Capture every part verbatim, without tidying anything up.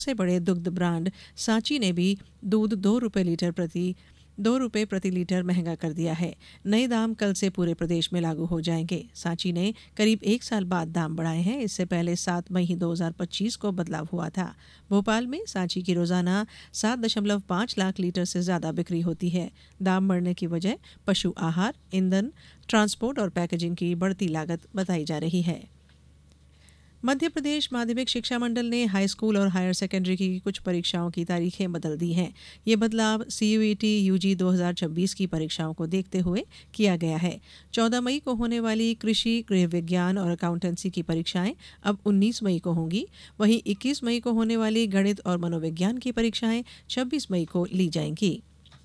सबसे बड़े दुग्ध ब्रांड सांची ने भी दूध दो रुपए लीटर प्रति दो रुपए प्रति लीटर महंगा कर दिया है। नए दाम कल से पूरे प्रदेश में लागू हो जाएंगे। सांची ने करीब एक साल बाद दाम बढ़ाए हैं। इससे पहले सात मई दो हज़ार पच्चीस को बदलाव हुआ था। भोपाल में सांची की रोजाना सात दशमलव पाँच लाख लीटर से ज्यादा बिक्री होती है। दाम बढ़ने की वजह पशु आहार, ईंधन, ट्रांसपोर्ट और पैकेजिंग की बढ़ती लागत बताई जा रही है। मध्य प्रदेश माध्यमिक शिक्षा मंडल ने हाई स्कूल और हायर सेकेंडरी की कुछ परीक्षाओं की तारीखें बदल दी हैं। ये बदलाव सीयूईटी यूजी दो हज़ार छब्बीस की परीक्षाओं को देखते हुए किया गया है। चौदह मई को होने वाली कृषि, गृह विज्ञान और अकाउंटेंसी की परीक्षाएं अब उन्नीस मई को होंगी। वहीं इक्कीस मई को होने वाली गणित और मनोविज्ञान की परीक्षाएं छब्बीस मई को ली जाएंगी।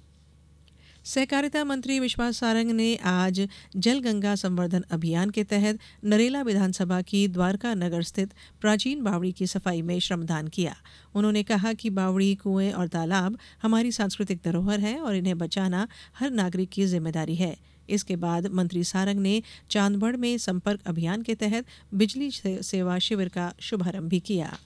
सहकारिता मंत्री विश्वास सारंग ने आज जल गंगा संवर्धन अभियान के तहत नरेला विधानसभा की द्वारका नगर स्थित प्राचीन बावड़ी की सफाई में श्रमदान किया। उन्होंने कहा कि बावड़ी, कुएं और तालाब हमारी सांस्कृतिक धरोहर है और इन्हें बचाना हर नागरिक की जिम्मेदारी है। इसके बाद मंत्री सारंग ने चांदबड़ में संपर्क अभियान के तहत बिजली सेवा शिविर का शुभारंभ भी किया।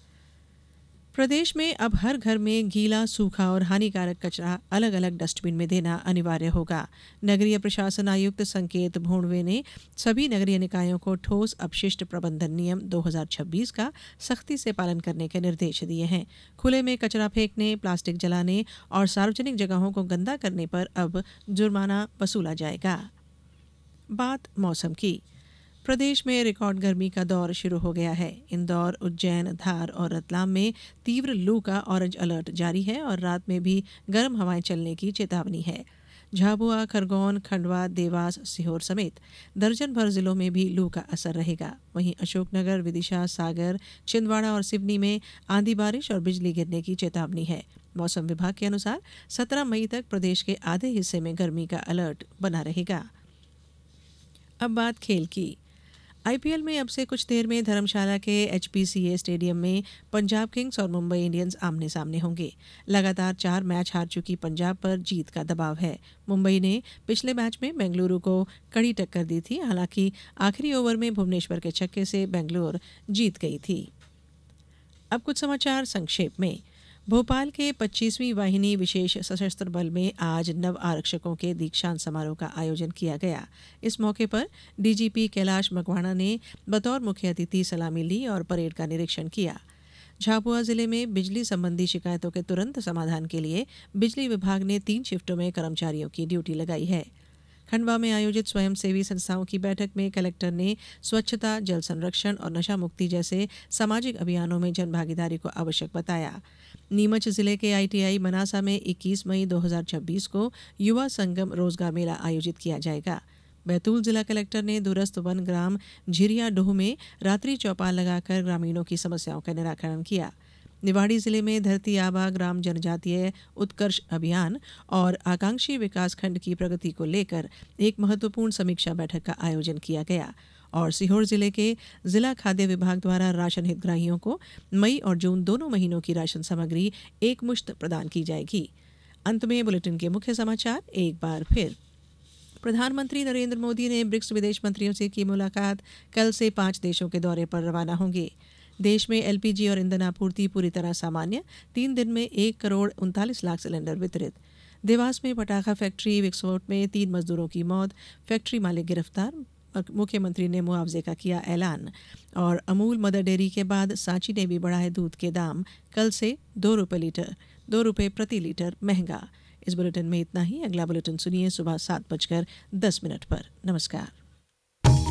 प्रदेश में अब हर घर में गीला, सूखा और हानिकारक कचरा अलग अलग डस्टबिन में देना अनिवार्य होगा। नगरीय प्रशासन आयुक्त संकेत भोंडवे ने सभी नगरीय निकायों को ठोस अपशिष्ट प्रबंधन नियम दो हज़ार छब्बीस का सख्ती से पालन करने के निर्देश दिए हैं। खुले में कचरा फेंकने, प्लास्टिक जलाने और सार्वजनिक जगहों को गंदा करने पर अब जुर्माना वसूला जाएगा। बात मौसम की। प्रदेश में रिकॉर्ड गर्मी का दौर शुरू हो गया है। इंदौर, उज्जैन, धार और रतलाम में तीव्र लू का ऑरेंज अलर्ट जारी है और रात में भी गर्म हवाएं चलने की चेतावनी है। झाबुआ, खरगोन, खंडवा, देवास, सीहोर समेत दर्जन भर जिलों में भी लू का असर रहेगा। वहीं अशोकनगर, विदिशा, सागर, छिंदवाड़ा और सिवनी में आंधी बारिश और बिजली गिरने की चेतावनी है। मौसम विभाग के अनुसार सत्रह मई तक प्रदेश के आधे हिस्से में गर्मी का अलर्ट बना रहेगा। अब बात खेल की। आईपीएल में अब से कुछ देर में धर्मशाला के एचपीसीए स्टेडियम में पंजाब किंग्स और मुंबई इंडियंस आमने सामने होंगे। लगातार चार मैच हार चुकी पंजाब पर जीत का दबाव है। मुंबई ने पिछले मैच में बेंगलुरु को कड़ी टक्कर दी थी। हालांकि आखिरी ओवर में भुवनेश्वर के छक्के से बेंगलुरु जीत गई थी। अब कुछ समाचार संक्षेप में। भोपाल के पच्चीसवीं वाहिनी विशेष सशस्त्र बल में आज नव आरक्षकों के दीक्षांत समारोह का आयोजन किया गया। इस मौके पर डीजीपी कैलाश मकवाणा ने बतौर मुख्य अतिथि सलामी ली और परेड का निरीक्षण किया। झाबुआ जिले में बिजली संबंधी शिकायतों के तुरंत समाधान के लिए बिजली विभाग ने तीन शिफ्टों में कर्मचारियों की ड्यूटी लगाई है। खंडवा में आयोजित स्वयंसेवी संस्थाओं की बैठक में कलेक्टर ने स्वच्छता, जल संरक्षण और नशा मुक्ति जैसे सामाजिक अभियानों में जनभागीदारी को आवश्यक बताया। नीमच जिले के आईटीआई मनासा में इक्कीस मई दो हज़ार छब्बीस को युवा संगम रोजगार मेला आयोजित किया जाएगा। बैतूल जिला कलेक्टर ने दूरस्थ वन ग्राम झिरिया डोह में रात्रि चौपाल लगाकर ग्रामीणों की समस्याओं का निराकरण किया। निवाड़ी जिले में धरती आबा ग्राम जनजातीय उत्कर्ष अभियान और आकांक्षी विकास खंड की प्रगति को लेकर एक महत्वपूर्ण समीक्षा बैठक का आयोजन किया गया। और सीहोर जिले के जिला खाद्य विभाग द्वारा राशन हितग्राहियों को मई और जून दोनों महीनों की राशन सामग्री एक मुश्त प्रदान की जाएगी। अंत में बुलेटिन के मुख्य समाचार एक बार फिर। प्रधानमंत्री नरेंद्र मोदी ने ब्रिक्स विदेश मंत्रियों से की मुलाकात। कल से पांच देशों के दौरे पर रवाना होंगे। देश में एलपीजी और ईंधन आपूर्ति पूरी तरह सामान्य। तीन दिन में एक करोड़ उनतालीस लाख सिलेंडर वितरित। देवास में पटाखा फैक्ट्री विस्फोट में तीन मजदूरों की मौत, फैक्ट्री मालिक गिरफ्तार। मुख्यमंत्री ने मुआवजे का किया ऐलान। और अमूल मदर डेयरी के बाद सांची ने भी बढ़ाए दूध के दाम। कल से दो रुपये लीटर दो रुपये प्रति लीटर महंगा। इस बुलेटिन में इतना ही। अगला बुलेटिन सुनिए सुबह सात बजकर दस मिनट पर। नमस्कार।